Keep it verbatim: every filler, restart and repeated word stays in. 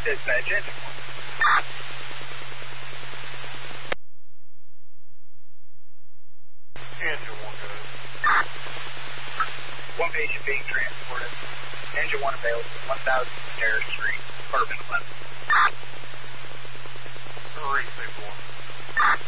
Dispatch, engine one. Engine one goes. One patient being transported. Engine one available. one thousand Terrace Street, apartment eleven. Three, six, one.